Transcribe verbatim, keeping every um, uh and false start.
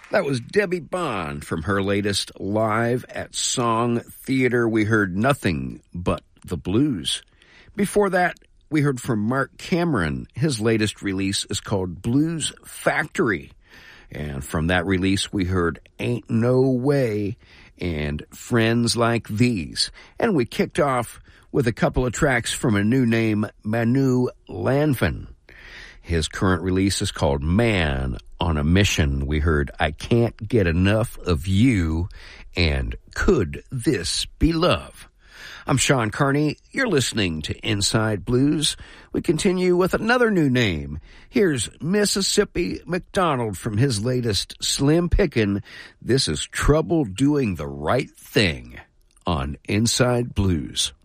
That was Debbie Bond from her latest Live at Song Theater. We heard Nothing But the Blues. Before that, we heard from Mark Cameron. His latest release is called Blues Factory. And from that release, we heard Ain't No Way and Friends Like These. And we kicked off with a couple of tracks from a new name, Manu Lanvin. His current release is called Man on a Mission. We heard I Can't Get Enough of You and Could This Be Love? I'm Sean Carney. You're listening to Inside Blues. We continue with another new name. Here's Mississippi McDonald from his latest Slim Pickin'. This is Trouble Doing the Right Thing on Inside Blues.